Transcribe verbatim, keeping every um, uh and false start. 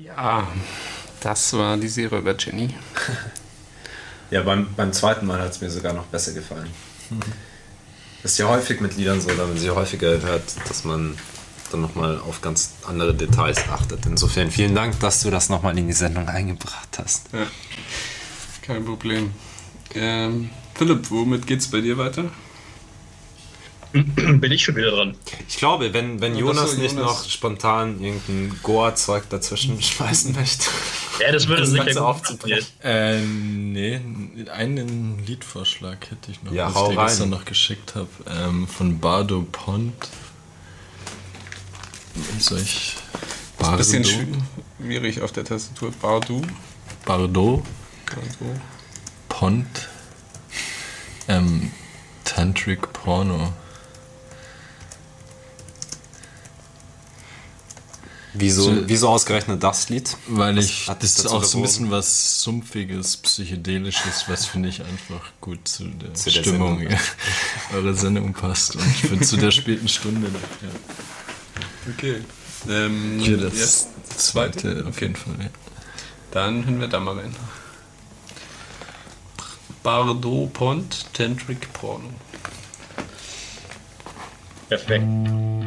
Ja, das war die Serie über Jenny. Ja, beim, beim zweiten Mal hat es mir sogar noch besser gefallen. Das ist ja häufig mit Liedern so, wenn man sie häufiger hört, dass man dann nochmal auf ganz andere Details achtet. Insofern vielen Dank, dass du das nochmal in die Sendung eingebracht hast. Ja, kein Problem. Ähm, Philipp, womit geht's bei dir weiter? Bin ich schon wieder dran? Ich glaube, wenn, wenn Ja, Jonas so, nicht Jonas. noch spontan irgendein Goa-Zeug dazwischen schmeißen möchte. Ja, das würde Das sicher Ganze gut aufzubrechen. funktionieren. Äh, nee, einen Liedvorschlag hätte ich noch, Ja, was hau ich dir rein. gestern noch geschickt habe, ähm, von Bardo Pont. Soll ich Ein bisschen Bardo? schwierig auf der Tastatur. Bardu. Bardo Bardu. Pont ähm, Tantric Porno. Wieso, So- wieso ausgerechnet das Lied? Weil Was ich, hat dich das ist dazu auch so ein bewogen? bisschen was Sumpfiges, Psychedelisches, was finde ich einfach gut zu der Zu der Stimmung, Sendung. ja, eurer Sendung passt. Und ich finde zu der späten Stunde. Ja. Okay. Ähm, Hier das jetzt zweite auf Okay. jeden Fall. Ja. Dann hören wir da mal rein. Bardo Pont, Tantric Porno. Perfekt.